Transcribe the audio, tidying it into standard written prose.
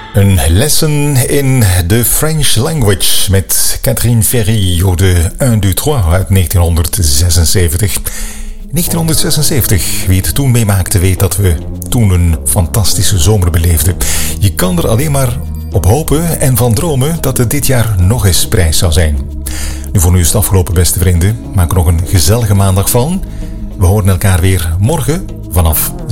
Een lesson in the French language met Catherine Ferry, de 1, 2, 3 uit 1976. 1976, wie het toen meemaakte weet dat we toen een fantastische zomer beleefden. Je kan er alleen maar op hopen en van dromen dat het dit jaar nog eens prijs zou zijn. Nu voor nu is het afgelopen, beste vrienden. Maak er nog een gezellige maandag van. We horen elkaar weer morgen vanaf